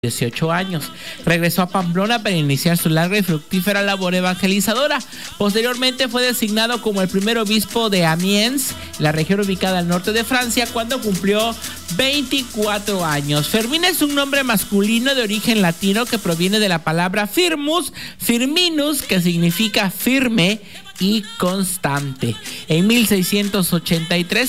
18 años. Regresó a Pamplona para iniciar su larga y fructífera labor evangelizadora. Posteriormente fue designado como el primer obispo de Amiens, la región ubicada al norte de Francia, cuando cumplió 24 años. Fermín es un nombre masculino de origen latino que proviene de la palabra firminus, que significa firme y constante. En 1683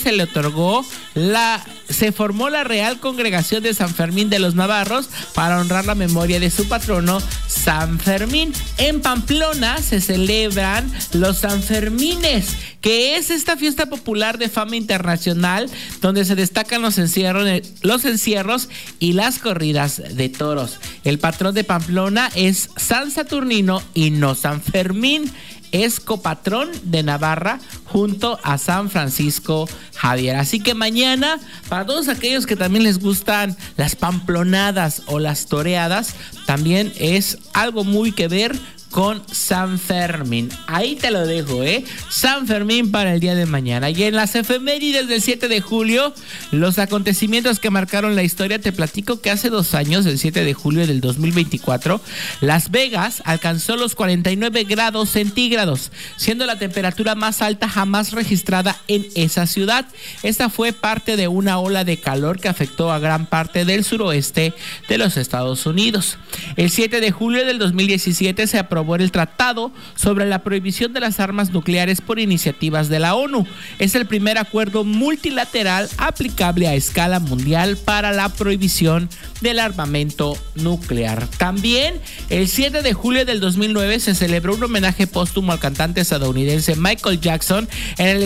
se formó la Real Congregación de San Fermín de los Navarros para honrar la memoria de su patrono San Fermín. En Pamplona se celebran los Sanfermines, que es esta fiesta popular de fama internacional donde se destacan los encierros y las corridas de toros. El patrón de Pamplona es San Saturnino y no San Fermín. Es copatrón de Navarra junto a San Francisco Javier. Así que mañana, para todos aquellos que también les gustan las pamplonadas o las toreadas, también es algo muy que ver con San Fermín. Ahí te lo dejo, San Fermín para el día de mañana. Y en las efemérides del 7 de julio, los acontecimientos que marcaron la historia, te platico que hace 2 años, el 7 de julio del 2024, Las Vegas alcanzó los 49 grados centígrados, siendo la temperatura más alta jamás registrada en esa ciudad. Esta fue parte de una ola de calor que afectó a gran parte del suroeste de los Estados Unidos. El 7 de julio del 2017 se aprobó el Tratado sobre la Prohibición de las Armas Nucleares por iniciativas de la ONU. Es el primer acuerdo multilateral aplicable a escala mundial para la prohibición del armamento nuclear. También, el 7 de julio del 2009 se celebró un homenaje póstumo al cantante estadounidense Michael Jackson en el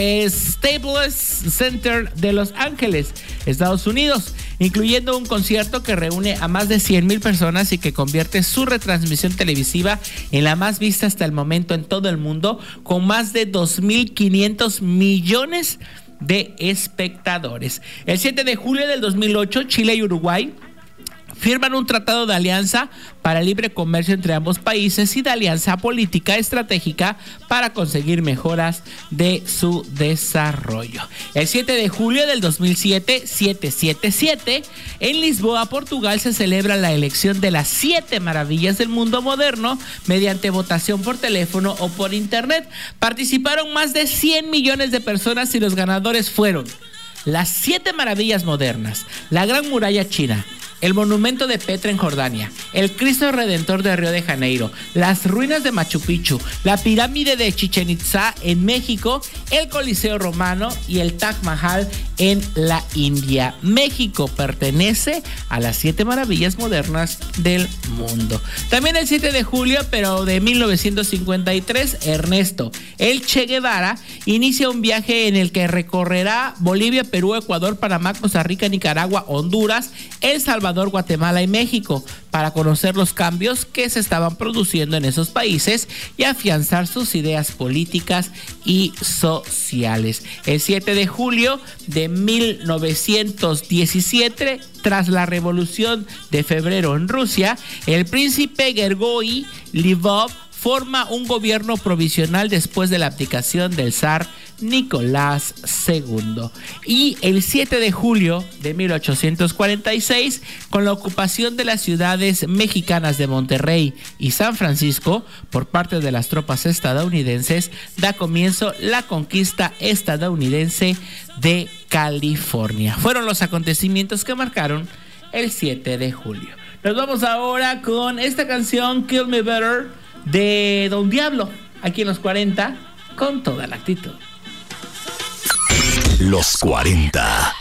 Staples Center de Los Ángeles, Estados Unidos, incluyendo un concierto que reúne a más de 100,000 personas y que convierte su retransmisión televisiva en la más vista hasta el momento en todo el mundo, con más de 2.500 millones de espectadores. El 7 de julio del 2008, Chile y Uruguay firman un tratado de alianza para el libre comercio entre ambos países y de alianza política estratégica para conseguir mejoras de su desarrollo. El 7 de julio del 2007, 777, en Lisboa, Portugal, se celebra la elección de las 7 maravillas del mundo moderno mediante votación por teléfono o por internet. Participaron más de 100 millones de personas y los ganadores fueron las 7 maravillas modernas: la Gran Muralla China, el monumento de Petra en Jordania, el Cristo Redentor de Río de Janeiro, las ruinas de Machu Picchu, la pirámide de Chichén Itzá en México, el Coliseo Romano y el Taj Mahal en la India. México pertenece a las 7 maravillas modernas del mundo. También el 7 de julio, pero de 1953, Ernesto el Che Guevara inicia un viaje en el que recorrerá Bolivia, Perú, Ecuador, Panamá, Costa Rica, Nicaragua, Honduras, El Salvador, Guatemala y México para conocer los cambios que se estaban produciendo en esos países y afianzar sus ideas políticas y sociales. El 7 de julio de 1917, tras la Revolución de Febrero en Rusia, el príncipe Grigori Lvov forma un gobierno provisional después de la abdicación del zar Nicolás II. Y el 7 de julio de 1846, con la ocupación de las ciudades mexicanas de Monterrey y San Francisco por parte de las tropas estadounidenses, da comienzo la conquista estadounidense de California. Fueron los acontecimientos que marcaron el 7 de julio. Nos vamos ahora con esta canción, Kill Me Better, de Don Diablo, aquí en los 40, con toda la actitud. Los 40